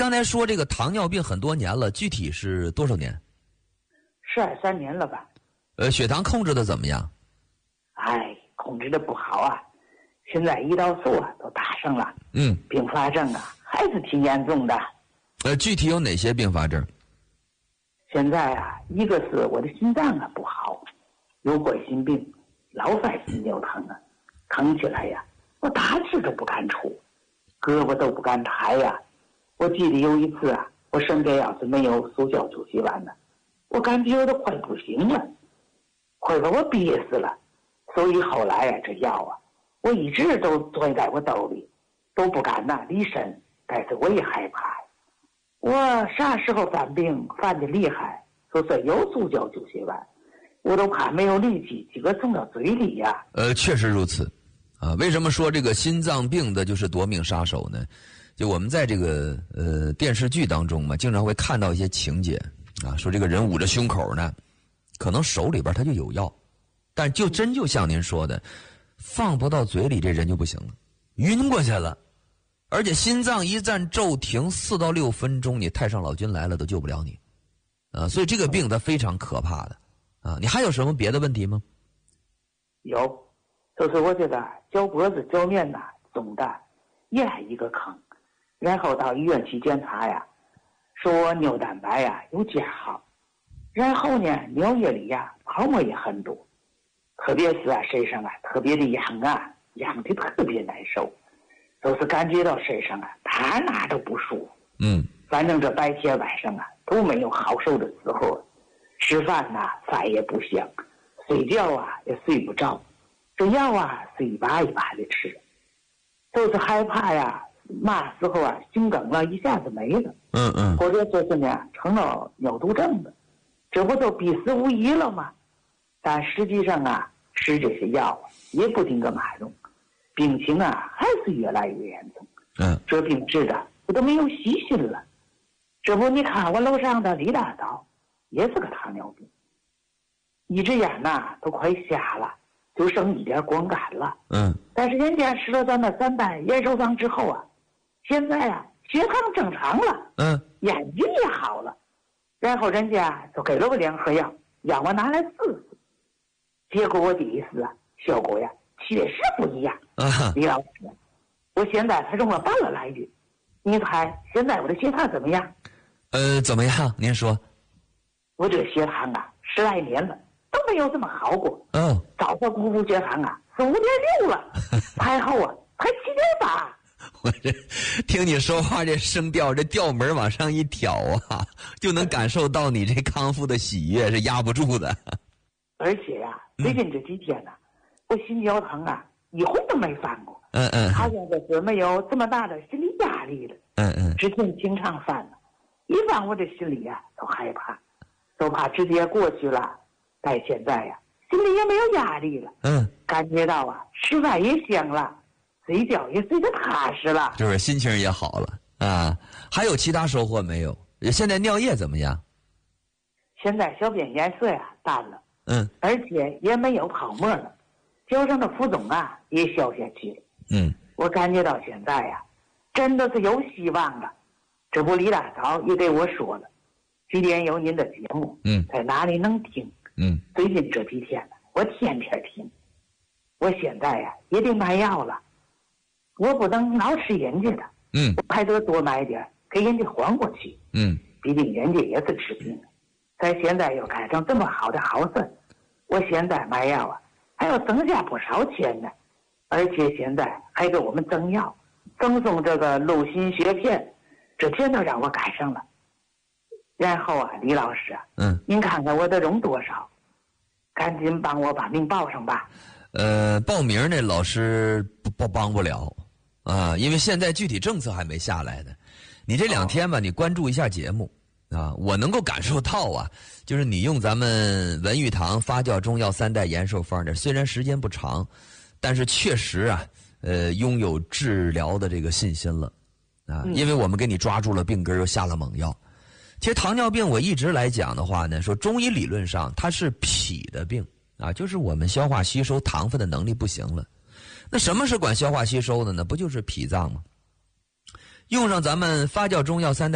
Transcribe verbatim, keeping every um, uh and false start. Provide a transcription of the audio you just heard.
刚才说这个糖尿病很多年了，具体是多少年？ 十二三年了吧。 呃，血糖控制的怎么样？ 哎，控制的不好啊，现在胰岛素啊都打上了， 嗯， 并发症啊还是挺严重的。 呃，具体有哪些并发症？ 现在啊，一个是我的心脏啊不好，有冠心病，老在心就疼啊，疼起来呀，我大气都不敢出，胳膊都不敢抬呀。我记得有一次啊，我身边要是没有速效救心丸呢，我感觉我都快不行了，快把我憋死了。所以后来啊，这药啊，我一直都攥在我兜里，都不敢呐离身。但是我也害怕，我啥时候犯病犯的厉害，就算有速效救心丸，我都怕没有力气几个送到嘴里呀、啊。 呃，确实如此，啊，为什么说这个心脏病的就是夺命杀手呢？就我们在这个呃电视剧当中嘛，经常会看到一些情节啊，说这个人捂着胸口呢，可能手里边他就有药，但就真就像您说的，放不到嘴里，这人就不行了，晕过去了。而且心脏一旦骤停四到六分钟，你太上老君来了都救不了你，啊，所以这个病它非常可怕的，啊，你还有什么别的问题吗？ 有，就是我觉得脚脖子脚面呐肿的也来一个坑，然后到医院去检查呀，说我尿蛋白呀有加号，然后呢尿液里呀泡沫也很多，特别是啊身上啊特别的痒啊，痒的特别难受。都是感觉到身上啊，哪哪都不舒服。 嗯， 反正这白天晚上啊都没有好受的时候，吃饭呐、啊、饭也不香，睡觉啊也睡不着，这药啊是一把一把的吃，就是害怕呀，嘛时候啊心梗了一下子没了， 嗯嗯， 或者说是呢成了尿毒症的，这不就必死无疑了吗？但实际上啊，吃这些药啊也不顶个马用。病情啊还是越来越严重， 嗯， 这病治的我都没有细心了。这不你看我楼上的李大嫂也是个糖尿病，一只眼呐都快瞎了，就剩一点光感了。 嗯， 但是人家吃了咱的三代延寿汤之后啊，现在啊血糖正常了， 嗯， 眼睛也好了，然后人家就给了我两盒药，让我拿来试试。结果我第一次啊，效果呀确实不一样。 啊， 李老师，我现在才用了半个来月，你猜现在我的血糖怎么样？ 呃，怎么样？您说。 我这个血糖啊，十来年了都没有这么好过。 嗯， 早上谷物血糖啊是五点六了，太后啊才七点八。 我这听你说话这声调，这调门往上一挑啊，就能感受到你这康复的喜悦是压不住的。 而且呀、啊，最近这几天呢、啊，我心绞疼啊。一回都没犯过， 嗯嗯， 好像就是没有这么大的心理压力了， 嗯嗯， 之前经常犯了，一犯我这心里呀、啊、都害怕，都怕直接过去了，但现在呀、啊、心里也没有压力了， 嗯， 感觉到啊吃饭也香了，睡觉也睡得踏实了， 就是心情也好了啊。还有其他收获没有？现在尿液怎么样？ 现在小便颜色呀淡了， 嗯， 而且也没有泡沫了。脚上的浮肿啊也消下去了， 嗯， 我感觉到现在呀、啊，真的是有希望了。这不李大嫂也给我说了，几点有您的节目， 嗯， 在哪里能听？ 嗯， 最近这几天呢，我天天听。我现在呀、啊、也得买药了，我不能老吃人家的， 嗯， 我还得多买点给人家还过去， 嗯， 毕竟人家也是治病的，咱现在又赶上这么好的好事，我现在买药啊。还要增加不少钱呢，而且现在还给我们增药，赠送这个鹿心血片，这全都让我赶上了。然后啊，李老师啊， 嗯， 您看看我得用多少，赶紧帮我把名报上吧。 呃，报名呢，老师不不帮不了啊，因为现在具体政策还没下来呢。你这两天吧，你关注一下节目。啊，我能够感受到啊，就是你用咱们文玉堂发酵中药三代延寿方的，虽然时间不长，但是确实啊，呃，拥有治疗的这个信心了啊，因为我们给你抓住了病根，又下了猛药。其实糖尿病我一直来讲的话呢，说中医理论上它是脾的病啊，就是我们消化吸收糖分的能力不行了。那什么是管消化吸收的呢？不就是脾脏吗？用上咱们发酵中药三代